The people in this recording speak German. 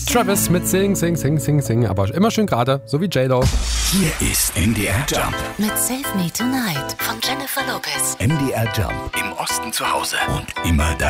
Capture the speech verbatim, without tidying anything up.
Travis mit Sing, Sing, Sing, Sing, Sing. Aber immer schön gerade, so wie J-Lo. Hier ist M D R Jump. Mit Save Me Tonight von Jennifer Lopez. M D R Jump. Im Osten zu Hause und immer da.